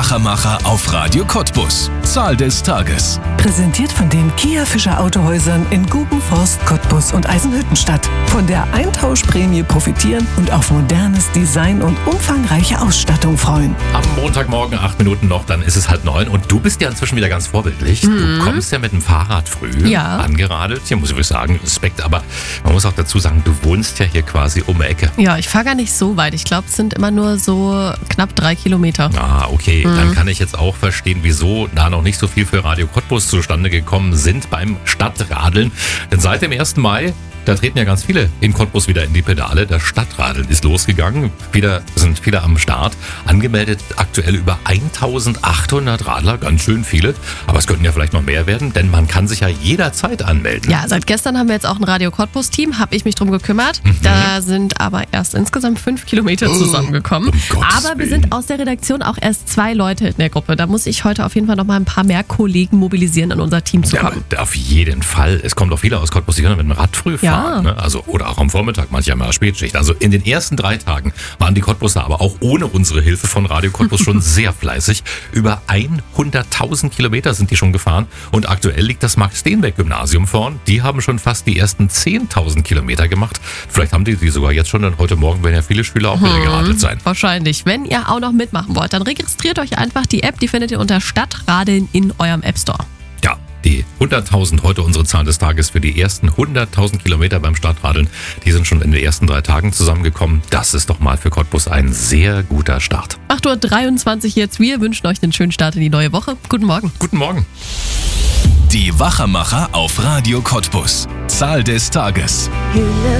Wachermacher auf Radio Cottbus. Zahl des Tages. Präsentiert von den Kia Fischer Autohäusern in Gubenforst, Cottbus und Eisenhüttenstadt. Von der Eintauschprämie profitieren und auf modernes Design und umfangreiche Ausstattung freuen. Am Montagmorgen 8 Minuten noch, dann ist es 8:30 und du bist ja inzwischen wieder ganz vorbildlich. Du kommst ja mit dem Fahrrad früh angeradelt. Hier muss ich sagen, Respekt, aber man muss auch dazu sagen, du wohnst ja hier quasi um die Ecke. Ja, ich fahre gar nicht so weit. Ich glaube, es sind immer nur so knapp 3 Kilometer. Ah, okay. Dann kann ich jetzt auch verstehen, wieso da noch nicht so viel für Radio Cottbus zustande gekommen sind beim Stadtradeln. Denn seit dem 1. Mai, da treten ja ganz viele in Cottbus wieder in die Pedale. Das Stadtradeln ist losgegangen. Sind viele am Start. Angemeldet aktuell über 1800 Radler. Ganz schön viele. Aber es könnten ja vielleicht noch mehr werden, denn man kann sich ja jederzeit anmelden. Ja, seit gestern haben wir jetzt auch ein Radio Cottbus-Team. Habe ich mich drum gekümmert. Da sind aber erst insgesamt 5 Kilometer zusammengekommen. Aber wir sind aus der Redaktion auch erst 2 Leute in der Gruppe. Da muss ich heute auf jeden Fall noch mal ein paar mehr Kollegen mobilisieren, in unser Team zu kommen. Ja, auf jeden Fall. Es kommt auch viele aus Cottbus, die können mit dem Rad früh fahren. Ne? Also, oder auch am Vormittag, manche haben ja Spätschicht. Also in den ersten 3 Tagen waren die Cottbuser aber auch ohne unsere Hilfe von Radio Cottbus schon sehr fleißig. Über 100.000 Kilometer sind die schon gefahren. Und aktuell liegt das Max-Steenbeck-Gymnasium vorn. Die haben schon fast die ersten 10.000 Kilometer gemacht. Vielleicht haben die sogar jetzt schon, denn heute Morgen werden ja viele Schüler auch wieder geradelt sein. Wahrscheinlich. Wenn ihr auch noch mitmachen wollt, dann registriert euch einfach. Die App, die findet ihr unter Stadtradeln in eurem App Store. Ja, die 100.000, heute unsere Zahl des Tages für die ersten 100.000 Kilometer beim Stadtradeln. Die sind schon in den ersten 3 Tagen zusammengekommen. Das ist doch mal für Cottbus ein sehr guter Start. 8:23 Uhr jetzt. Wir wünschen euch einen schönen Start in die neue Woche. Guten Morgen. Guten Morgen. Die Wachermacher auf Radio Cottbus. Zahl des Tages.